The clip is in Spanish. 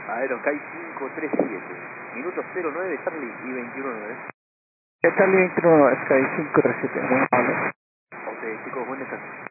Aerosky 537. Minuto 09 Charlie y 21.9. Charlie 21, Sky 537, muy amable. A ustedes chicos, buen descanso.